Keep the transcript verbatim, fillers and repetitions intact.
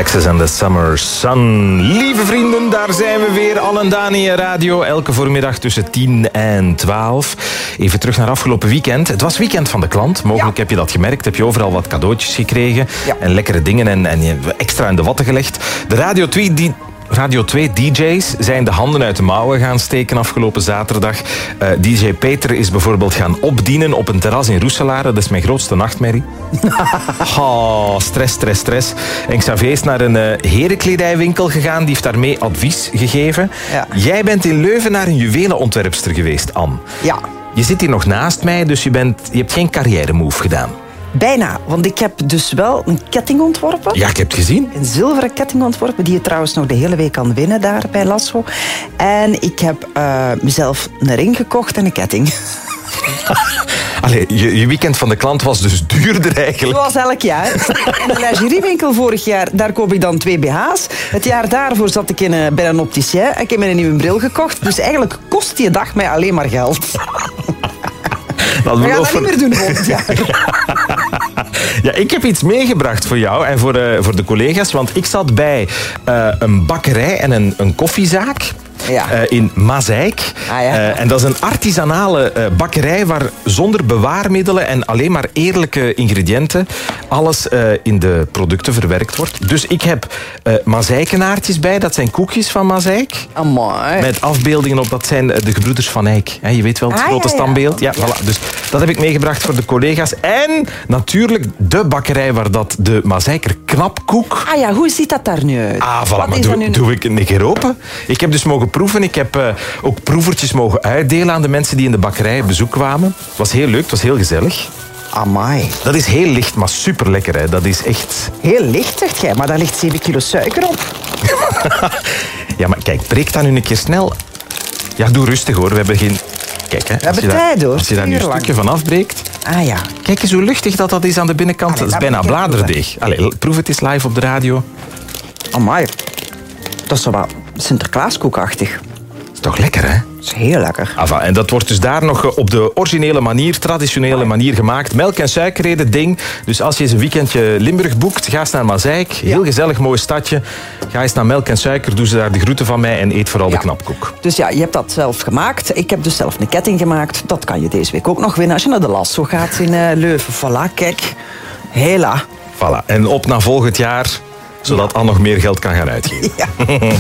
Texas and the Summer Sun. Lieve vrienden, daar zijn we weer. Al en Dani Radio, elke voormiddag tussen tien en twaalf. Even terug naar afgelopen weekend. Het was weekend van de klant. Mogelijk ja. heb je dat gemerkt. Heb je overal wat cadeautjes gekregen. Ja. En lekkere dingen en, en je extra in de watten gelegd. De Radio twee... Die Radio twee D J's zijn de handen uit de mouwen gaan steken afgelopen zaterdag. Uh, D J Peter is bijvoorbeeld gaan opdienen op een terras in Roeselare. Dat is mijn grootste nachtmerrie. Oh, stress, stress, stress. En Xavier is naar een uh, herenkledijwinkel gegaan. Die heeft daarmee advies gegeven. Ja. Jij bent in Leuven naar een juwelenontwerpster geweest, Anne. Ja. Je zit hier nog naast mij, dus je, bent, je hebt geen carrière-move gedaan. Bijna, want ik heb dus wel een ketting ontworpen. Ja, ik heb het gezien. Een zilveren ketting ontworpen, die je trouwens nog de hele week kan winnen daar bij Lasso. En ik heb uh, mezelf een ring gekocht en een ketting. Allee, je, je weekend van de klant was dus duurder eigenlijk. Zoals elk jaar. In de lingeriewinkel vorig jaar, daar koop ik dan twee B H's. Het jaar daarvoor zat ik in, uh, bij een opticien en ik heb een nieuwe bril gekocht. Dus eigenlijk kost die dag mij alleen maar geld. Dat we gaan dat voor... niet meer doen volgend jaar. Ja, ik heb iets meegebracht voor jou en voor, uh, voor de collega's. Want ik zat bij uh, een bakkerij en een, een koffiezaak. Ja. Uh, in Mazeik. Ah, ja. uh, en dat is een artisanale uh, bakkerij waar zonder bewaarmiddelen en alleen maar eerlijke ingrediënten alles uh, in de producten verwerkt wordt. Dus ik heb uh, Mazeikenaartjes bij. Dat zijn koekjes van Mazeik. Amai. Met afbeeldingen op. Dat zijn de gebroeders Van Eyck. He, je weet wel, het ah, grote ja, ja. standbeeld. Ja, ja. Voilà. Dus dat heb ik meegebracht voor de collega's. En natuurlijk de bakkerij waar dat de Mazeiker knapkoek... Ah ja, hoe ziet dat daar nu uit? Ah, voilà. Maar doe, nu... doe ik een keer open. Ik heb dus mogen proeven. Ik heb uh, ook proevertjes mogen uitdelen aan de mensen die in de bakkerij bezoek kwamen. Het was heel leuk, het was heel gezellig. Amai. Dat is heel licht, maar super lekker. Hè. Dat is echt... Heel licht, zegt jij, maar daar ligt zeven kilo suiker op. Ja, maar kijk, breek dat nu een keer snel. Ja, doe rustig hoor, we hebben geen... Kijk, hè, we hebben tijd daar, hoor. Als je daar nu een stukje van afbreekt... Ah ja. Kijk eens hoe luchtig dat, dat is aan de binnenkant. Allee, dat is bijna bladerdeeg. Allee, proef het eens live op de radio. Amai. Dat is zo wat Sinterklaaskoekachtig. Is toch lekker, hè? Dat is heel lekker. Ava, en dat wordt dus daar nog op de originele manier, traditionele manier gemaakt. Melk- en suikerreden ding. Dus als je eens een weekendje Limburg boekt, ga eens naar Mazeik. Heel ja. gezellig, mooi stadje. Ga eens naar Melk en Suiker, doe ze daar de groeten van mij en eet vooral ja. de knapkoek. Dus ja, je hebt dat zelf gemaakt. Ik heb dus zelf een ketting gemaakt. Dat kan je deze week ook nog winnen als je naar de Lasso gaat in uh, Leuven. Voilà, kijk. Hela. Voilà. En op naar volgend jaar, zodat ja. Anne nog meer geld kan gaan uitgeven. Ja.